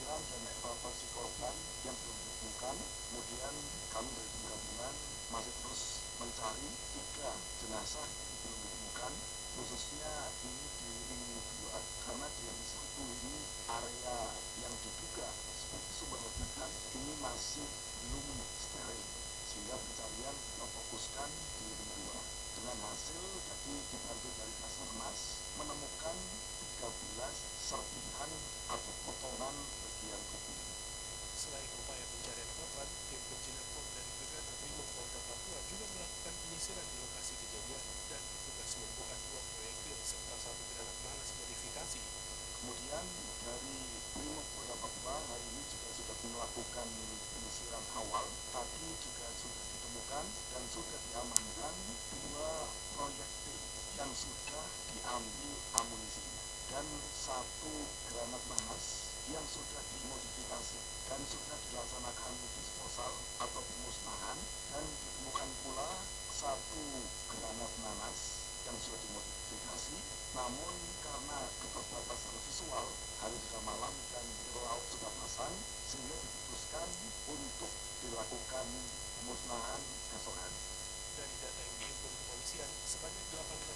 pencarian dan evakuasi korban yang belum ditemukan. Kemudian kami dari tim gabungan masih terus mencari 3 jenazah yang belum ditemukan, khususnya ini di ring 2 karena di ring 1 ini area yang diduga sebagai sumber ledakan ini masih belum steril, sehingga pencarian kita fokuskan di ring 2 dengan hasil tadi dibantu dari Basarnas menemukan 13 serpihan atau potongan bagian tubuh. Selain upaya pencarian korban, tim penjinak Pom dari Gegana Brimob Polda Papua juga melakukan penyisiran di lokasi kejadian dan petugas menemukan 2 proyektil serta 1 granat nanas modifikasi. Kemudian dari Brimob Polda Papua hari ini juga sudah melakukan penyisiran awal. Tadi juga sudah ditemukan dan sudah diamankan 2 proyektil yang sudah diambil amunisinya dan 1 granat nanas yang sudah dimodifikasi dan sudah dilaksanakan disposal atau pemusnahan, dan ditemukan pula 1 granat nanas yang sudah dimodifikasi, namun karena keterbatasan visual hari sudah malam dan laut sudah pasang sehingga diputuskan untuk dilakukan pemusnahan esok hari. Dari data yang dihimpun kepolisian, sebanyak 8